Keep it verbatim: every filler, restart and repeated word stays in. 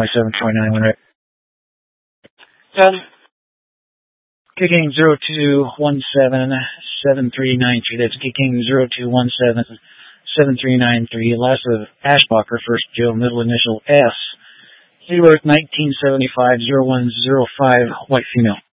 twenty-seven twenty-nine, when right. Done. Kicking zero two one seven seven three nine three. That's kicking zero two one seven seven three nine three. Last of Ashbacher, first Joe, middle initial S. Date of birth nineteen seventy-five, zero one zero five, white female.